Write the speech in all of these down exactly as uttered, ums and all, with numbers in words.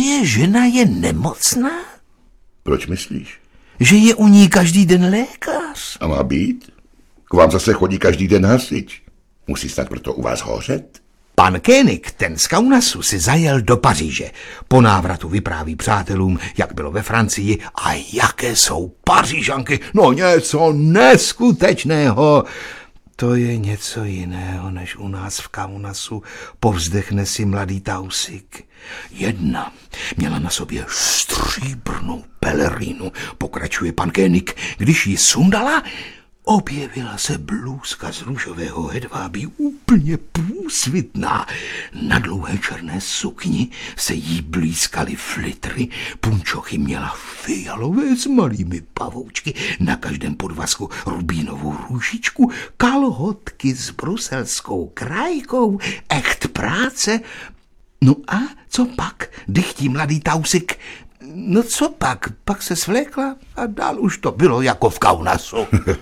moje žena je nemocná? Proč myslíš? Že je u ní každý den lékař. A má být? K vám zase chodí každý den hasič. Musí snad proto u vás hořet? Pan Koenig, ten z Kaunasu, si zajel do Paříže. Po návratu vypráví přátelům, jak bylo ve Francii a jaké jsou Pařížanky. No něco neskutečného. To je něco jiného, než u nás v Kaunasu, povzdechne si mladý Tausig. Jedna měla na sobě stříbrnou pelerínu, pokračuje pan Koenig. Když ji sundala, objevila se blůzka z růžového hedvábí, úplně průsvitná. Na dlouhé černé sukni se jí blízkaly flitry, punčochy měla fialové s malými pavoučky, na každém podvazku rubínovou růžičku, kalhotky s bruselskou krajkou, echt práce. No a co pak, dychtí mladý Tausig? No co pak? Pak se svlékla a dál už to bylo jako v Kaunasu.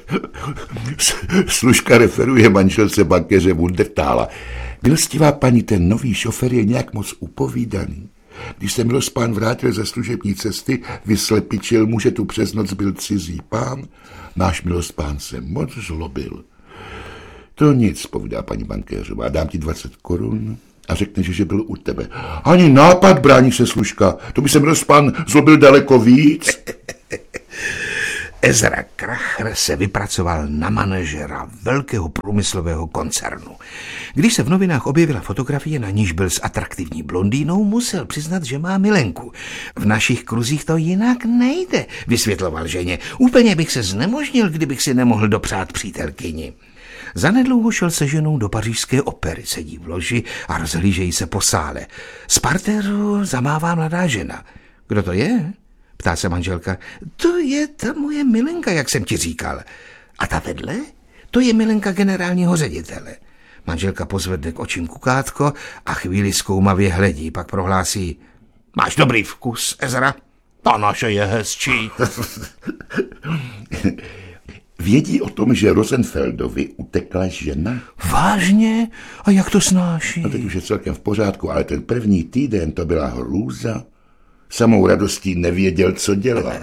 Služka referuje manželce bankéře Wundertála. Milostivá paní, ten nový šofer je nějak moc upovídaný. Když se milospán vrátil ze služební cesty, vyslepičil mu, že tu přes noc byl cizí pán. Náš milospán se moc zlobil. To nic, povídá paní bankéřová, dám ti dvacet korun a řekneš, že byl u tebe. Ani nápad, brání se služka, to by se milospán zlobil daleko víc. Ezra Kracher se vypracoval na manažera velkého průmyslového koncernu. Když se v novinách objevila fotografie, na níž byl s atraktivní blondýnou, musel přiznat, že má milenku. V našich kruzích to jinak nejde, vysvětloval ženě. Úplně bych se znemožnil, kdybych si nemohl dopřát přítelkyni. Zanedlouho šel se ženou do pařížské opery, sedí v loži a rozhlížejí se po sále. Z partéru zamává mladá žena. Kdo to je? Ptá se manželka. To je ta moje milenka, jak jsem ti říkal. A ta vedle? To je milenka generálního ředitele. Manželka pozvedne k očím kukátko a chvíli zkoumavě hledí, pak prohlásí. Máš dobrý vkus, Ezra? Ta naše je hezčí. Vědí o tom, že Rosenfeldovi utekla žena? Vážně? A jak to snáší? No teď už je celkem v pořádku, ale ten první týden to byla hrůza. Samou radostí nevěděl, co dělá.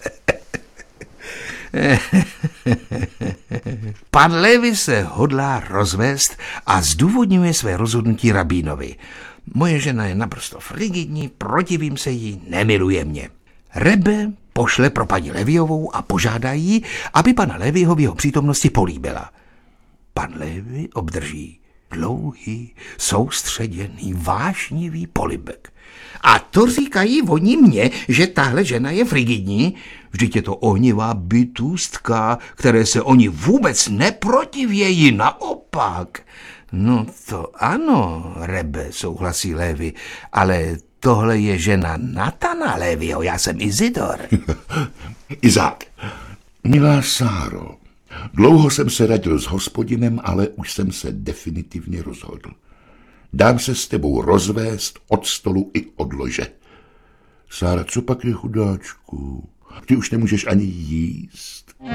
Pan Lévy se hodlá rozvést a zdůvodňuje své rozhodnutí rabínovi. Moje žena je naprosto frigidní, protivím se jí, nemiluje mě. Rebe pošle pro paní Levyovou a požádá jí, aby pana Levyho v jeho přítomnosti políbila. Pan Lévy obdrží dlouhý, soustředěný, vášnivý polibek. A to říkají oni mně, že tahle žena je frigidní. Vždyť je to ohnivá bytůstka, které se oni vůbec neprotivějí, naopak. No to ano, Rebe, souhlasí Lévy, ale tohle je žena Natana Lévyho, já jsem Izidor. Izák, milá Sáro, dlouho jsem se radil s hospodinem, ale už jsem se definitivně rozhodl. Dám se s tebou rozvést od stolu i od lože. Sára, co pak je, chudáčku? Ty už nemůžeš ani jíst.